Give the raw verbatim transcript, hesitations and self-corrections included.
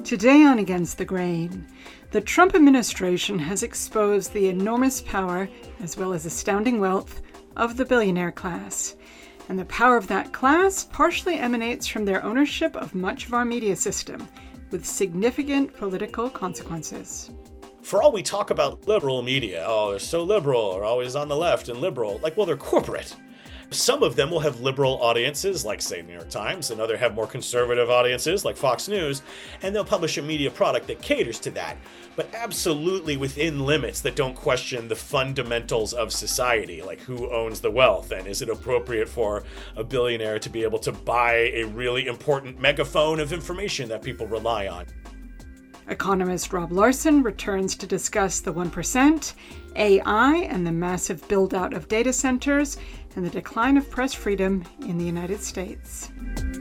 Today on Against the Grain, the Trump administration has exposed the enormous power, as well as astounding wealth, of the billionaire class. And the power of that class partially emanates from their ownership of much of our media system, with significant political consequences. For all we talk about liberal media, oh, they're so liberal, or always on the left and liberal, like, well, they're corporate. Some of them will have liberal audiences, like, say, New York Times, and others have more conservative audiences, like Fox News, and they'll publish a media product that caters to that, but absolutely within limits that don't question the fundamentals of society, like who owns the wealth, and is it appropriate for a billionaire to be able to buy a really important megaphone of information that people rely on. Economist Rob Larson returns to discuss the one percent, A I and the massive build-out of data centers, and the decline of press freedom in the United States.